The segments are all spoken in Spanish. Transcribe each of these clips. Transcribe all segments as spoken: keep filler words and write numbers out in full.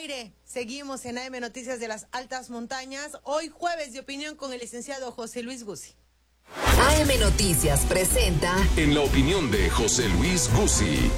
aire. Seguimos en A M Noticias de las Altas Montañas. Hoy jueves de opinión con el licenciado José Luis Guzzi. A M Noticias presenta En la opinión de José Luis Guzzi.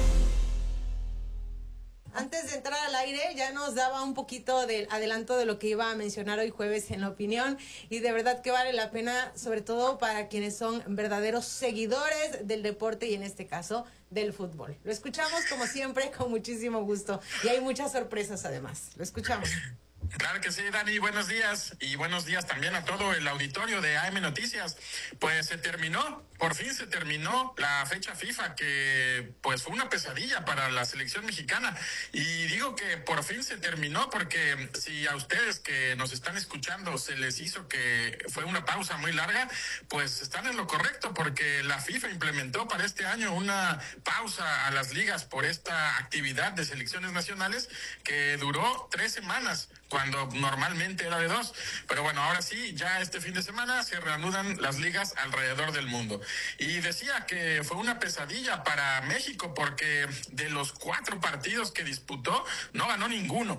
Antes de entrar al aire, ya nos daba un poquito del adelanto de lo que iba a mencionar hoy jueves en la opinión, y de verdad que vale la pena, sobre todo para quienes son verdaderos seguidores del deporte y en este caso del fútbol. Lo escuchamos como siempre con muchísimo gusto y hay muchas sorpresas además. Lo escuchamos. Claro que sí, Dani, buenos días y buenos días también a todo el auditorio de A M Noticias. Pues se terminó, por fin se terminó la fecha FIFA, que pues fue una pesadilla para la selección mexicana, y digo que por fin se terminó porque si a ustedes que nos están escuchando se les hizo que fue una pausa muy larga, pues están en lo correcto, porque la FIFA implementó para este año una pausa a las ligas por esta actividad de selecciones nacionales que duró tres semanas, cuando normalmente era de dos. Pero bueno, ahora sí, ya este fin de semana se reanudan las ligas alrededor del mundo. Y decía que fue una pesadilla para México porque de los cuatro partidos que disputó, no ganó ninguno.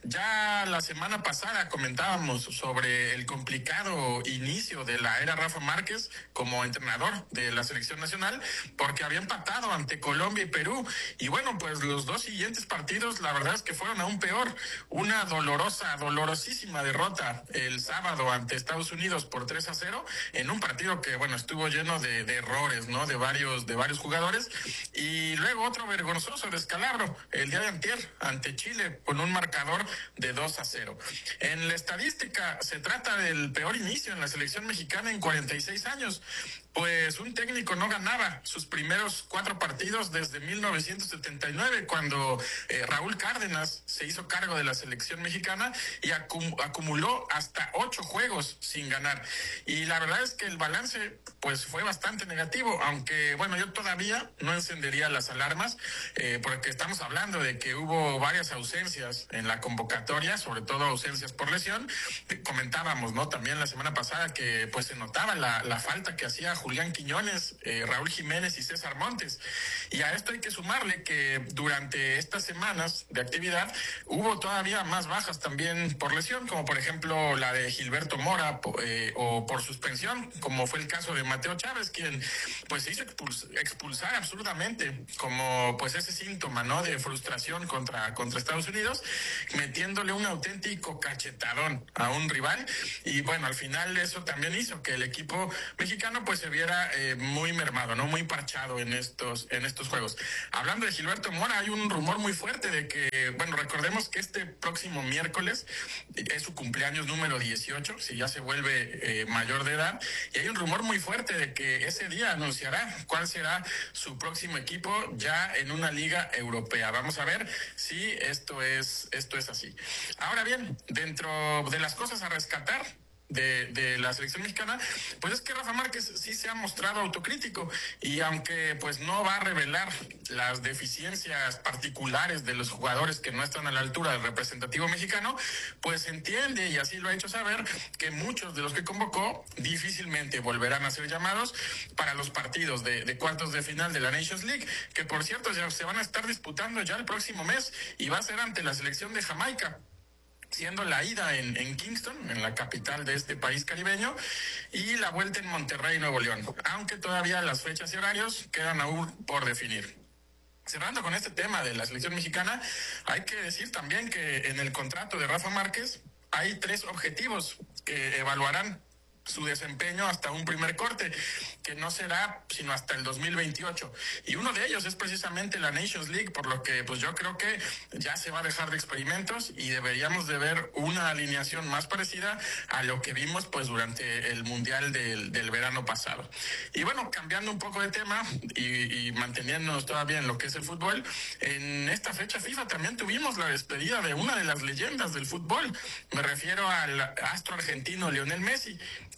Ya la semana pasada comentábamos sobre el complicado inicio de la era Rafa Márquez como entrenador de la selección nacional, porque había empatado ante Colombia y Perú. Y bueno, pues los dos siguientes partidos, la verdad es que fueron aún peor. Una dolorosa dolorosísima derrota el sábado ante Estados Unidos por tres a cero, en un partido que, bueno, estuvo lleno de, de errores, ¿no? De varios, de varios jugadores. Y luego otro vergonzoso descalabro el día de antier ante Chile con un marcador de dos a cero. En la estadística se trata del peor inicio en la selección mexicana en cuarenta y seis años. Pues un técnico no ganaba sus primeros cuatro partidos desde mil novecientos setenta y nueve, cuando eh, Raúl Cárdenas se hizo cargo de la selección mexicana y acum- acumuló hasta ocho juegos sin ganar. Y la verdad es que el balance pues fue bastante negativo, aunque bueno, yo todavía no encendería las alarmas, eh, porque estamos hablando de que hubo varias ausencias en la convocatoria, sobre todo ausencias por lesión. Eh, comentábamos, ¿no? También la semana pasada que pues se notaba la, la falta que hacía Julián Quiñones, eh, Raúl Jiménez y César Montes. Y a esto hay que sumarle que durante estas semanas de actividad hubo todavía más bajas también por lesión, como por ejemplo la de Gilberto Mora, eh, o por suspensión, como fue el caso de Mateo Chávez, quien pues se hizo expuls- expulsar absurdamente, como pues ese síntoma, ¿no? De frustración contra, contra Estados Unidos, metiéndole un auténtico cachetadón a un rival. Y bueno, al final eso también hizo que el equipo mexicano pues se viera eh, muy mermado, ¿no? Muy parchado en estos, en estos juegos. Hablando de Gilberto Mora, hay un rumor muy fuerte de que, bueno, recordemos que este próximo miércoles es su cumpleaños número dieciocho, si ya se vuelve eh, mayor de edad, y hay un rumor muy fuerte de que ese día anunciará cuál será su próximo equipo ya en una liga europea. Vamos a ver si esto es, esto es así. Ahora bien, dentro de las cosas a rescatar De, de la selección mexicana, pues es que Rafa Márquez sí se ha mostrado autocrítico, y aunque pues no va a revelar las deficiencias particulares de los jugadores que no están a la altura del representativo mexicano, pues entiende, y así lo ha hecho saber, que muchos de los que convocó difícilmente volverán a ser llamados para los partidos de, de cuartos de final de la Nations League, que por cierto ya se van a estar disputando ya el próximo mes, y va a ser ante la selección de Jamaica, siendo la ida en, en Kingston, en la capital de este país caribeño, y la vuelta en Monterrey, Nuevo León, aunque todavía las fechas y horarios quedan aún por definir. Cerrando con este tema de la selección mexicana, hay que decir también que en el contrato de Rafa Márquez hay tres objetivos que evaluarán su desempeño hasta un primer corte, que no será sino hasta el dos mil veintiocho, y uno de ellos es precisamente la Nations League, por lo que pues yo creo que ya se va a dejar de experimentos y deberíamos de ver una alineación más parecida a lo que vimos pues durante el Mundial del, del verano pasado. Y bueno, cambiando un poco de tema y, y manteniéndonos todavía en lo que es el fútbol, en esta fecha FIFA también tuvimos la despedida de una de las leyendas del fútbol. Me refiero al astro argentino Lionel Messi,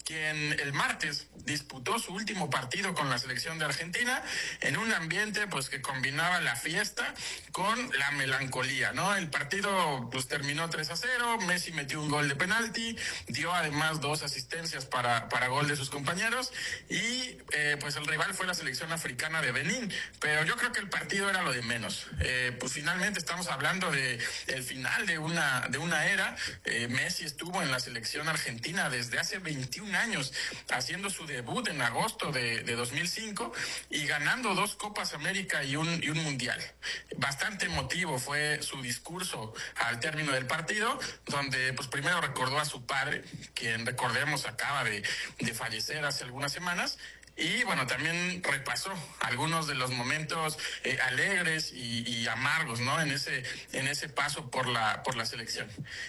quien el martes disputó su último partido con la selección de Argentina en un ambiente pues que combinaba la fiesta con la melancolía, ¿no? El partido pues terminó tres a cero, Messi metió un gol de penalti, dio además dos asistencias para, para gol de sus compañeros y eh, pues el rival fue la selección africana de Benín, pero yo creo que el partido era lo de menos. Eh, pues finalmente estamos hablando de el final de una, de una era. eh, Messi estuvo en la selección argentina desde hace veintiún años, haciendo su debut en agosto de, de dos mil cinco y ganando dos Copas América y un, y un Mundial. Bastante emotivo fue su discurso al término del partido, donde pues primero recordó a su padre, quien recordemos acaba de, de fallecer hace algunas semanas. Y bueno, también repasó algunos de los momentos eh, alegres y, y amargos, ¿no? En ese, en ese paso por la, por la selección.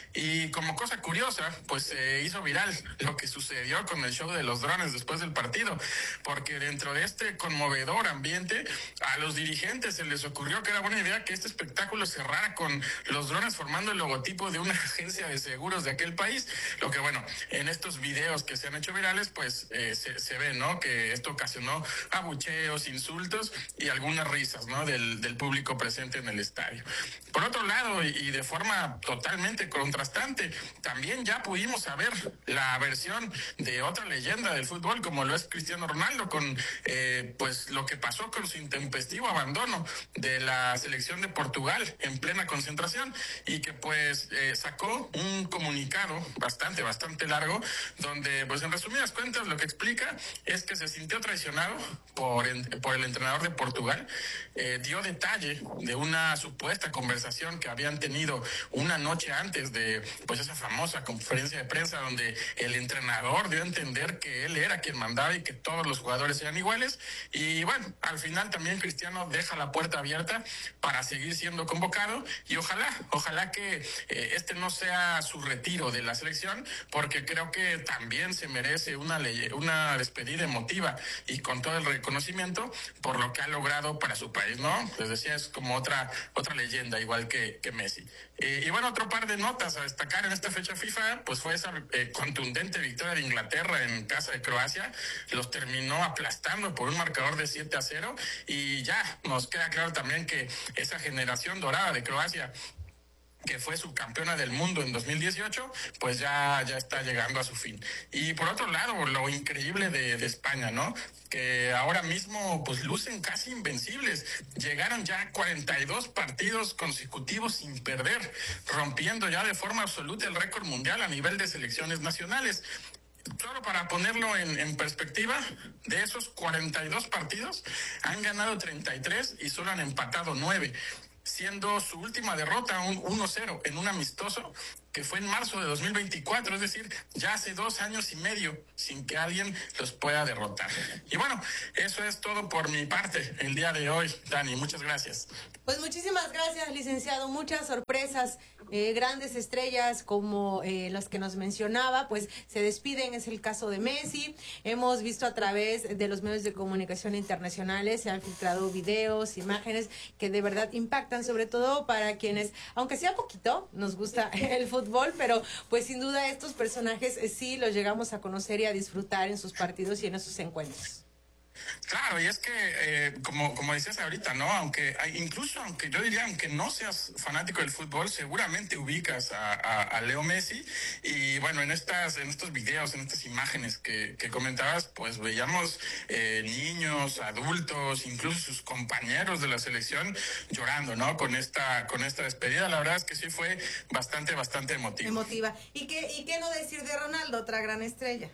Y como cosa curiosa, pues se eh, hizo viral lo que sucedió con el show de los drones después del partido, porque dentro de este conmovedor ambiente, a los dirigentes se les ocurrió que era buena idea que este espectáculo cerrara con los drones formando el logotipo de una agencia de seguros de aquel país. Lo que bueno, en estos videos que se han hecho virales, pues eh, se, se ve, ¿no? Que esto ocasionó abucheos, insultos y algunas risas, ¿no? Del, del público presente en el estadio. Por otro lado, y, y de forma totalmente contrastante, también ya pudimos saber la versión de otra leyenda del fútbol, como lo es Cristiano Ronaldo, con eh, pues lo que pasó con su intempestivo abandono de la selección de Portugal en plena concentración y que pues eh, sacó un comunicado bastante, bastante largo, donde pues en resumidas cuentas lo que explica es que se sintió traicionado por, por el entrenador de Portugal. Eh, dio detalle de una supuesta conversación que habían tenido una noche antes de pues esa famosa conferencia de prensa donde el entrenador dio a entender que él era quien mandaba y que todos los jugadores eran iguales. Y bueno, al final también Cristiano deja la puerta abierta para seguir siendo convocado y ojalá, ojalá que eh, este no sea su retiro de la selección, porque creo que también se merece una, ley, una despedida emotiva y con todo el reconocimiento por lo que ha logrado para su país, ¿no? Les decía, es como otra otra leyenda, igual que, que Messi. Eh, y bueno, otro par de notas a destacar en esta fecha FIFA, pues fue esa eh, contundente victoria de Inglaterra en casa de Croacia. Los terminó aplastando por un marcador de siete a cero y ya nos queda claro también que esa generación dorada de Croacia, que fue subcampeona del mundo en dos mil dieciocho, pues ya, ya está llegando a su fin. Y por otro lado, lo increíble de, de España, ¿no? Que ahora mismo pues lucen casi invencibles. Llegaron ya a cuarenta y dos partidos consecutivos sin perder, rompiendo ya de forma absoluta el récord mundial a nivel de selecciones nacionales. Solo para ponerlo en, en perspectiva, de esos cuarenta y dos partidos, han ganado treinta y tres y solo han empatado nueve. Siendo su última derrota un uno cero en un amistoso que fue en marzo de dos mil veinticuatro, es decir, ya hace dos años y medio sin que alguien los pueda derrotar. Y bueno, eso es todo por mi parte el día de hoy, Dani, muchas gracias. Pues muchísimas gracias, licenciado, muchas sorpresas, eh, grandes estrellas como eh, las que nos mencionaba, pues se despiden, es el caso de Messi. Hemos visto a través de los medios de comunicación internacionales, se han filtrado videos, imágenes que de verdad impactan, sobre todo para quienes, aunque sea poquito, nos gusta el fútbol, pero pues sin duda estos personajes eh, sí los llegamos a conocer y a disfrutar en sus partidos y en esos encuentros. Claro, y es que, eh, como, como decías ahorita, ¿no? Aunque, incluso aunque yo diría, aunque no seas fanático del fútbol, seguramente ubicas a, a, a Leo Messi. Y bueno, en estas, en estos videos, en estas imágenes que, que comentabas, pues veíamos eh, niños, adultos, incluso sus compañeros de la selección llorando, ¿no? Con esta, con esta despedida. La verdad es que sí fue bastante, bastante emotivo. Emotiva. ¿Y qué, y qué no decir de Ronaldo, otra gran estrella?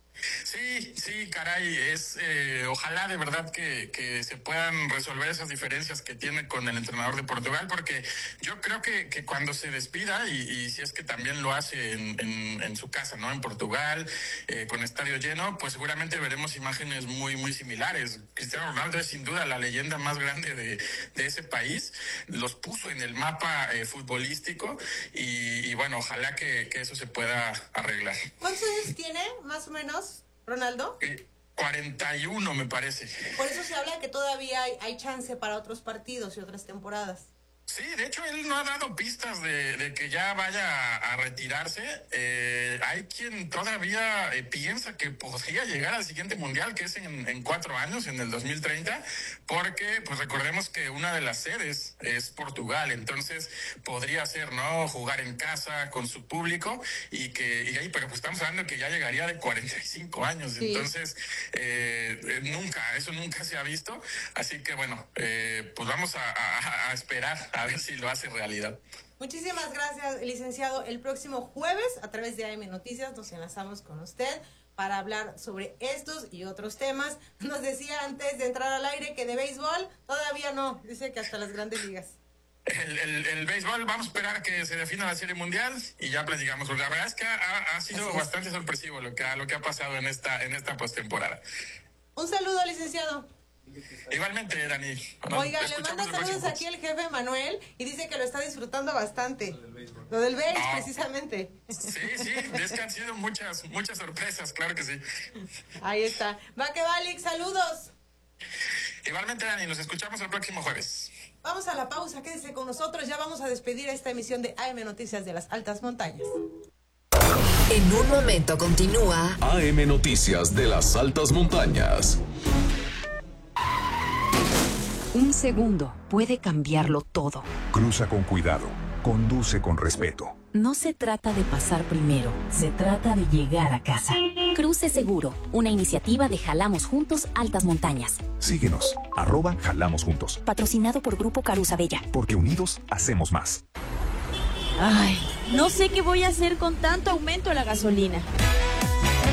Sí, sí, caray, es eh, ojalá de verdad que, que se puedan resolver esas diferencias que tiene con el entrenador de Portugal, porque yo creo que, que cuando se despida, y, y si es que también lo hace en, en, en su casa, ¿no? En Portugal, eh, con estadio lleno, pues seguramente veremos imágenes muy, muy similares. Cristiano Ronaldo es sin duda la leyenda más grande de, de ese país, los puso en el mapa eh, futbolístico y, y bueno, ojalá que, que eso se pueda arreglar. ¿Cuántos años tiene, más o menos, Ronaldo? Eh, cuarenta y uno me parece. Por eso se habla de que todavía hay, hay chance para otros partidos y otras temporadas. Sí, de hecho él no ha dado pistas de, de que ya vaya a, a retirarse. Eh, hay quien todavía eh, piensa que podría llegar al siguiente mundial, que es en, en cuatro años, en el dos mil treinta, porque pues recordemos que una de las sedes es Portugal, entonces podría ser, ¿no?, jugar en casa con su público y que, y ahí, pero pues estamos hablando de que ya llegaría de cuarenta y cinco años, sí. Entonces eh, eh, nunca, eso nunca se ha visto, así que bueno, eh, pues vamos a, a, a esperar a ver si lo hace realidad. Muchísimas gracias, licenciado. El próximo jueves, a través de A M Noticias, nos enlazamos con usted para hablar sobre estos y otros temas. Nos decía antes de entrar al aire que de béisbol todavía no, dice que hasta las grandes ligas. El, el, el béisbol, vamos a esperar a que se defina la Serie Mundial y ya platicamos. La verdad es que ha, ha sido bastante sorpresivo lo que ha, lo que ha pasado en esta, en esta postemporada. Un saludo, licenciado. Igualmente, Dani. Oiga, le manda saludos aquí el jefe Manuel y dice que lo está disfrutando bastante. Lo del béis, no. precisamente. Sí, sí, es que han sido muchas, muchas sorpresas, claro que sí. Ahí está. Va que va, Alex, saludos. Igualmente, Dani, nos escuchamos el próximo jueves. Vamos a la pausa, quédese con nosotros, ya vamos a despedir esta emisión de A M Noticias de las Altas Montañas. En un momento continúa A M Noticias de las Altas Montañas. Un segundo puede cambiarlo todo. Cruza con cuidado, conduce con respeto. No se trata de pasar primero, se trata de llegar a casa. Cruce Seguro, una iniciativa de Jalamos Juntos Altas Montañas. Síguenos, arroba Jalamos Juntos. Patrocinado por Grupo Caruza Bella. Porque unidos hacemos más. Ay, no sé qué voy a hacer con tanto aumento de la gasolina.